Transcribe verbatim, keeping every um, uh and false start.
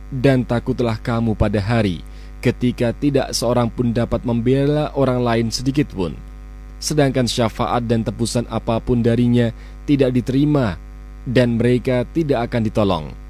Dan takutlah kamu pada hari ketika tidak seorang pun dapat membela orang lain sedikit pun, sedangkan syafaat dan tebusan apapun darinya tidak diterima, dan mereka tidak akan ditolong.